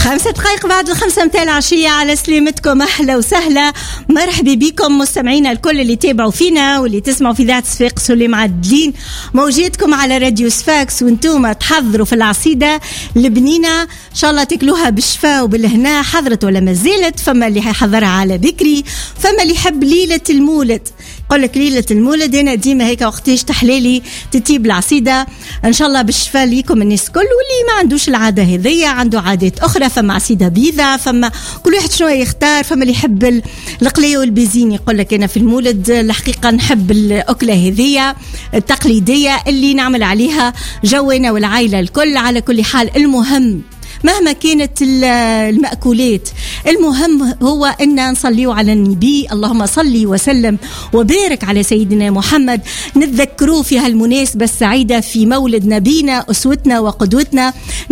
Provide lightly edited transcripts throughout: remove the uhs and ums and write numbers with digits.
5 دقائق بعد 5 متاع العشية. على سلامتكم، أهلا وسهلا، مرحبا بكم مستمعينا الكل اللي تابعوا فينا واللي تسمعوا في ذات صفاقس واللي معدلين موجودكم على راديو صفاقس، وانتم تحضروا في العصيدة البنينة إن شاء الله تاكلوها بالشفاء وبالهنا. حضرت ولا ما زالت؟ فما اللي حيحضرها على بكري، فما اللي يحب ليلة المولد. قل لك ليلة المولد أنا ديما هيك وقتيش تحليلي تتيب العصيدة إن شاء الله بالشفاء ليكم الناس كل، واللي ما عندوش العادة هذية عنده عادات أخرى. فما عصيدة بيضة، فما كل واحد شنو يختار. فما اللي يحب القلية والبيزين يقول لك أنا في المولد الحقيقة نحب الأكلة هذية التقليدية اللي نعمل عليها جونا والعائلة الكل. على كل حال المهم مهما كانت المأكولات، المهم هو أن نصليوا على النبي، اللهم صلي وسلم وبارك على سيدنا محمد. نتذكروه في هالمناسبة السعيدة في مولد نبينا أسوتنا وقدوتنا،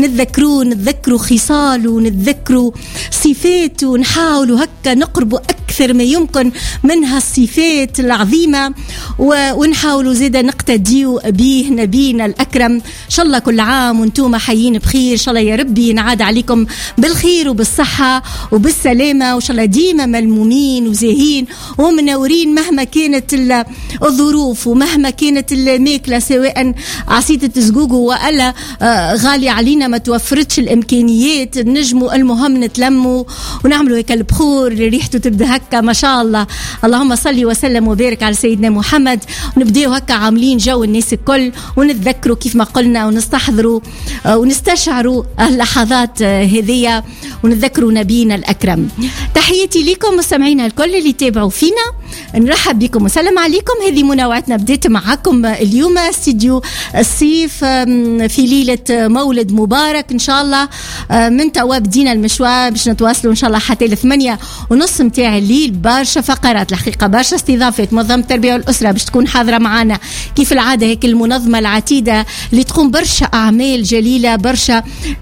نتذكروا خصاله، نتذكروا صفاته، ونحاولوا هكا نقربوا أكثر ما يمكن من هالصفات العظيمة، ونحاولوا زيدا نقتديوا به نبينا الأكرم. إن شاء الله كل عام وانتم حيين بخير، إن شاء الله يا ربي نعاد عليكم بالخير وبالصحة وبالسلامة، وإن شاء الله ديما ملمومين وزاهين ومنورين مهما كانت الظروف ومهما كانت الماكلة، سواء عصيدة زقوقو وألا غالي علينا ما توفرتش الإمكانيات. نجموا المهم نتلموا ونعملوا هيك البخور اللي ريحته تبدأ هكا ما شاء الله. اللهم صلي وسلم وبارك على سيدنا محمد، ونبدأوا هكا عاملين جو الناس الكل، ونتذكروا كيف ما قلنا ونستحضروا ونستشعروا اللحظات هذية، ونتذكروا نبينا الأكرم. تحياتي لكم مستمعينا الكل اللي تابعوا فينا، نرحب بكم وسلام عليكم. هذه منوعتنا بديت معكم اليوم استديو الصيف في ليلة مولد مبارك إن شاء الله. من توا بدينا المشوار باش نتواصلوا إن شاء الله حتى 8:30 متاع الليل. برشا فقرات الحقيقة، برشا استضافات. منظمة التربية والأسرة باش تكون حاضرة معنا كيف العادة، هيك المنظمة العتيدة اللي تقوم برشا أعمال جليلة، برشا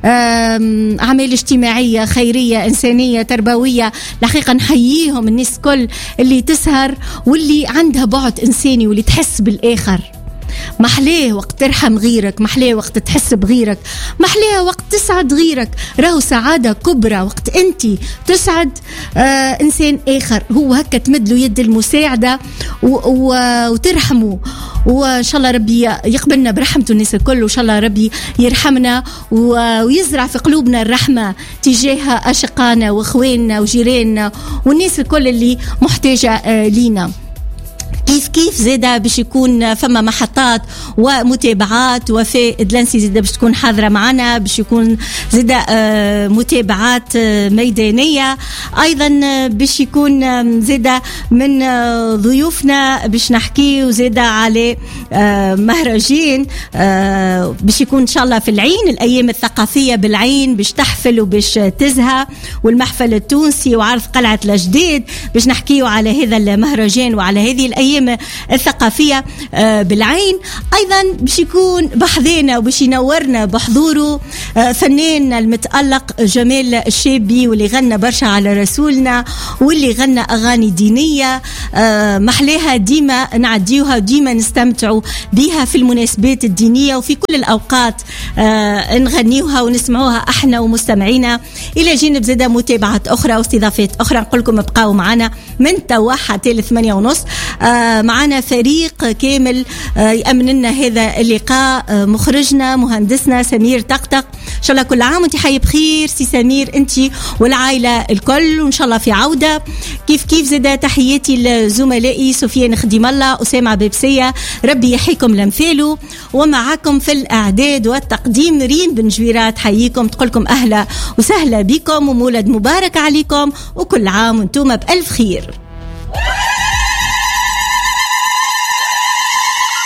أعمال اجتماعية خيرية إنسانية تربوية. الحقيقة نحييهم الناس كل اللي تسهر واللي عندها بعد إنساني واللي تحس بالآخر. محلاه وقت ترحم غيرك، محلاه وقت تحس بغيرك، محلاه وقت تسعد غيرك. راهو سعادة كبرى وقت أنت تسعد إنسان آخر. هو هكا تمدله يد المساعدة وترحمه، وإن شاء الله ربي يقبلنا برحمته الناس الكل، وإن شاء الله ربي يرحمنا ويزرع في قلوبنا الرحمة تجاه أشقانا وإخواننا وجيراننا والناس الكل اللي محتاجة لينا. كيف زيدا باش يكون فما محطات ومتابعات. وفاء دلنسي زيدا باش تكون حاضرة معنا، باش يكون زيدا متابعات ميدانية أيضا. باش يكون زيدا من ضيوفنا باش نحكي وزيدا على مهرجان باش يكون إن شاء الله في العين، الأيام الثقافية بالعين باش تحفل وباش تزهى، والمحفل التونسي وعرض قلعة الأجداد باش نحكيه على هذا المهرجان وعلى هذه الأيام الثقافية بالعين. أيضا باش يكون بحذينا وباش ينورنا بحضوره فنان المتألق جمال الشابي، واللي غنى برشا على رسولنا واللي غنى أغاني دينية محلاها ديما نعديوها وديما نستمتعوا بها في المناسبات الدينية وفي كل الأوقات نغنيوها ونسمعوها احنا ومستمعينا. إلى جانب زادة متابعات أخرى واستضافات أخرى. نقول لكم ابقاوا معنا من توا حتى 8:30. معنا فريق كامل يأمن لنا هذا اللقاء. مخرجنا مهندسنا سمير طقطق. إن شاء الله كل عام وانت حي بخير سي سمير، انت والعائلة الكل، وإن شاء الله في عودة. كيف زادة تحياتي لزملائي سفيان خديم الله، أسامة بيبسية، ربي يحييكم لمثاله. ومعكم في الإعداد والتقديم ريم بن جويرات. حييكم تقولكم أهلا وسهلا بكم ومولد مبارك عليكم، وكل عام وانتم بألف خير.